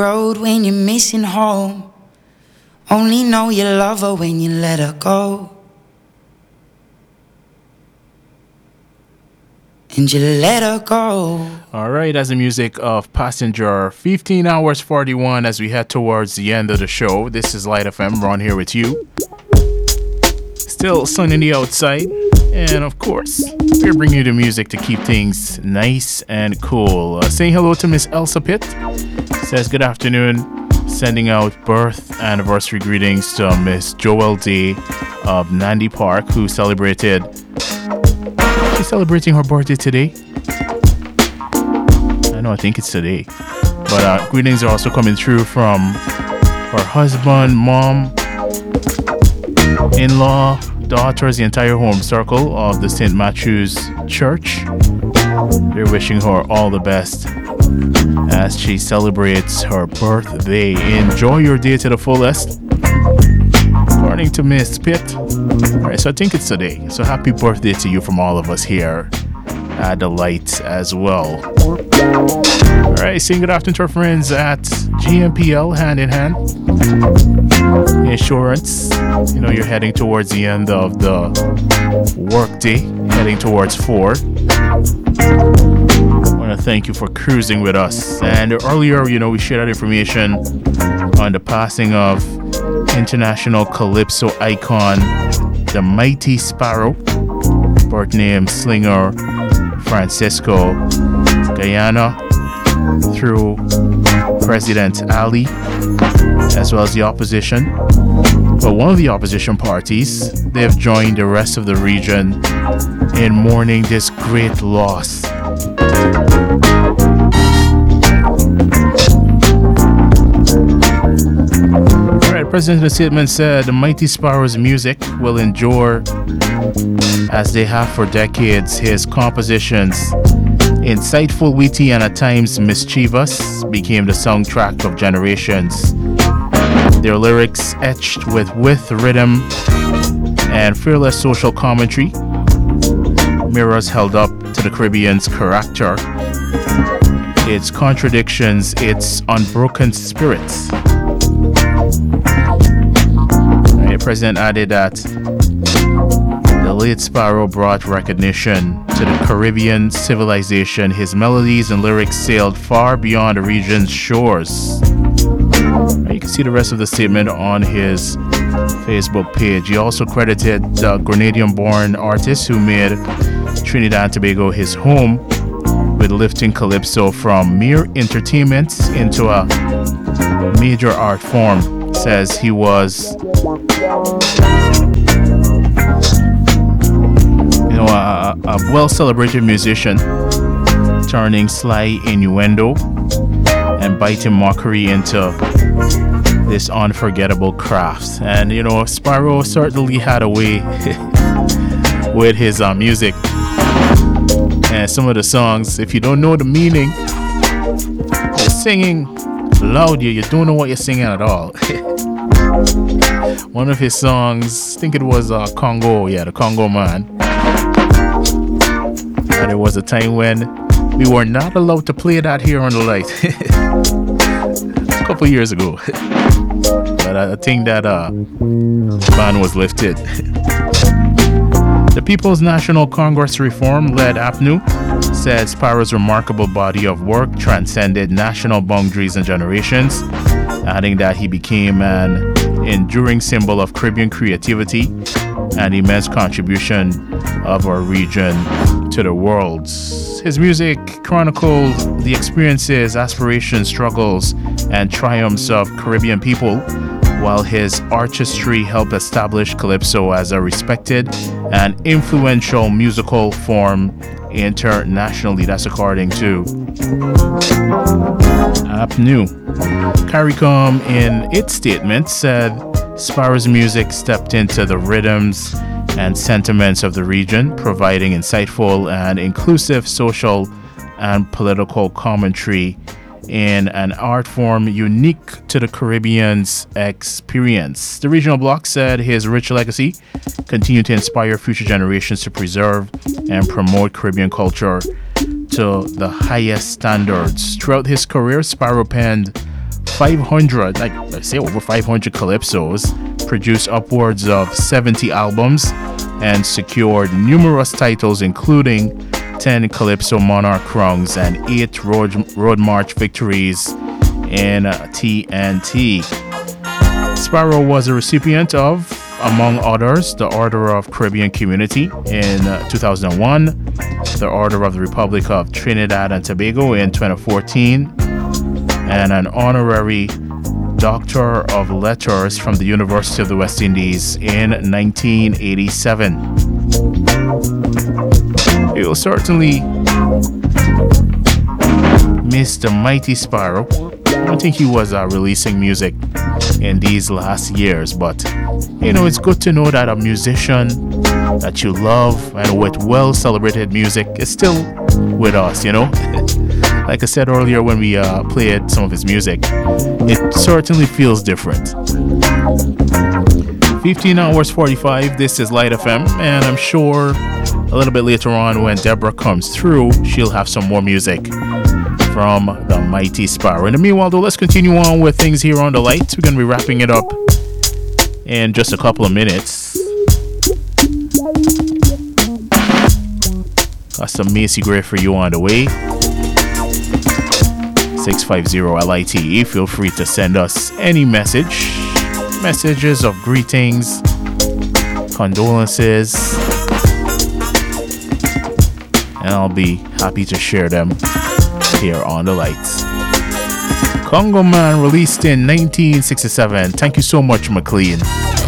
Road when you're missing home. Only know you love her when you let her go. And you let her go. All right, that's the music of Passenger. 15 hours 41 as we head towards the end of the show. This is Light FM. Ron here with you. Still sun in the outside. And of course, we're bringing you the music to keep things nice and cool. Saying hello to Miss Elsa Pitt. Says good afternoon. Sending out birth anniversary greetings to Miss Joel Day of Nandi Park, who celebrated. She's celebrating her birthday today. I think it's today. But greetings are also coming through from her husband, mom, in-law, daughters, the entire home circle of the St. Matthew's Church. They're wishing her all the best as she celebrates her birthday. Enjoy your day to the fullest. According to Miss Pitt. Alright, so I think it's today. So happy birthday to you from all of us here at the Light as well. Alright, saying good afternoon to our friends at GMPL Hand in Hand Insurance. You know, you're heading towards the end of the work day, heading towards 4. I want to thank you for cruising with us. And earlier, we shared that information on the passing of international calypso icon, the Mighty Sparrow, birth name Slinger Francisco Guyana, through President Ali, as well as the opposition. But one of the opposition parties, they have joined the rest of the region in mourning this great loss. Alright, President of the statement said the Mighty Sparrow's music will endure as they have for decades. His compositions, insightful, witty, and at times mischievous, became the soundtrack of generations. Their lyrics etched with rhythm and fearless social commentary, mirrors held up to the Caribbean's character, its contradictions, its unbroken spirits. The president added that the late Sparrow brought recognition to the Caribbean civilization. His melodies and lyrics sailed far beyond the region's shores. You can see the rest of the statement on his Facebook page. He also credited the Grenadian-born artist who made Trinidad and Tobago his home with lifting calypso from mere entertainment into a major art form. Says he was a well-celebrated musician, turning sly innuendo and biting mockery into this unforgettable craft. And Sparrow certainly had a way with his music. And some of the songs, if you don't know the meaning, you're singing loud, you don't know what you're singing at all. One of his songs, I think it was Congo, the Congo Man. And there was a time when we were not allowed to play that here on the Light. A couple years ago. But I think that ban was lifted. The People's National Congress Reform-led APNU said Sparrow's remarkable body of work transcended national boundaries and generations, adding that he became an enduring symbol of Caribbean creativity and immense contribution of our region to the world. His music chronicled the experiences, aspirations, struggles, and triumphs of Caribbean people, while his artistry helped establish calypso as a respected and influential musical form internationally. That's according to APNU. CARICOM, in its statement, said Sparrow's music stepped into the rhythms and sentiments of the region, providing insightful and inclusive social and political commentary in an art form unique to the Caribbean's experience. The regional bloc said his rich legacy continued to inspire future generations to preserve and promote Caribbean culture to the highest standards. Throughout his career, Sparrow penned 500, like I say, over 500 calypsos, produced upwards of 70 albums, and secured numerous titles, including 10 Calypso Monarch crowns and 8 Road March victories in TNT. Sparrow was a recipient of, among others, the Order of Caribbean Community in 2001, the Order of the Republic of Trinidad and Tobago in 2014, and an honorary Doctor of Letters from the University of the West Indies in 1987. You'll certainly miss the mighty Sparrow. I don't think he was releasing music in these last years, but you know, it's good to know that a musician that you love and with well celebrated music is still with us, you know. Like I said earlier when we played some of his music, it certainly feels different. 15 hours 45, this is Light FM, and I'm sure a little bit later on when Deborah comes through, she'll have some more music from the mighty Sparrow. In the meanwhile, though, let's continue on with things here on The Light. We're going to be wrapping it up in just a couple of minutes. Got some Macy Gray for you on the way. 650-LITE. Feel free to send us any messages of greetings, condolences, and I'll be happy to share them here on The Lights. Congo Man, released in 1967. Thank you so much, McLean.